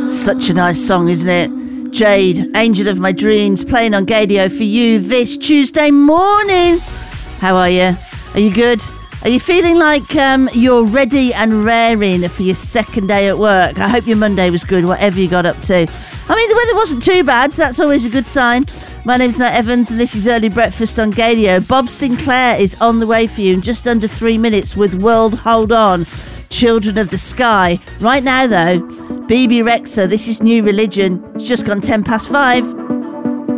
Such a nice song, isn't it? Jade, Angel of My Dreams, playing on Gadio for you this Tuesday morning. How are you? Are you good? Are you feeling like you're ready and raring for your second day at work? I hope your Monday was good, whatever you got up to. I mean, the weather wasn't too bad, so that's always a good sign. My name's Nat Evans, and this is Early Breakfast on Gadio. Bob Sinclair is on the way for you in just under 3 minutes with World Hold On, Children of the Sky. Right now, though, BB Rexha, this is New Religion. It's just gone 5:10.